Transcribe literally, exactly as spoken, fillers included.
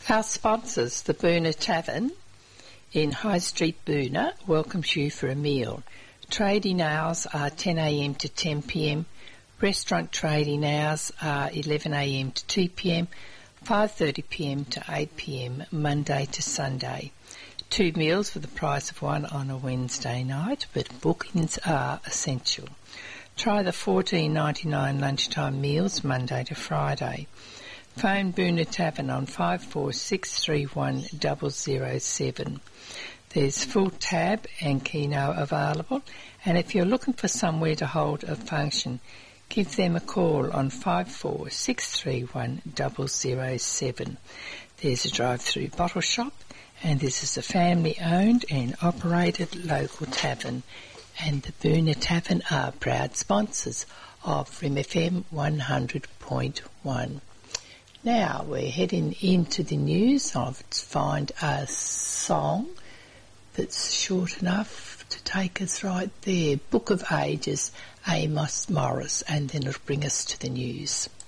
Our sponsors, the Boona Tavern in High Street, Boona, welcomes you for a meal. Trading hours are ten a m to ten p m. Restaurant trading hours are eleven a m to two p m, five thirty p m to eight p m, Monday to Sunday. Two meals for the price of one on a Wednesday night, but bookings are essential. Try the fourteen ninety-nine lunchtime meals Monday to Friday. Phone Boona Tavern on five four six three one zero zero seven. There's full tab and keno available, and if you're looking for somewhere to hold a function, give them a call on five four six three one zero zero seven. There's a drive-through bottle shop, and this is a family-owned and operated local tavern, and the Boona Tavern are proud sponsors of R I M F M one hundred point one. Now we're heading into the news. I'll find a song that's short enough to take us right there. Book of Ages, Amos Morris, and then it'll bring us to the news.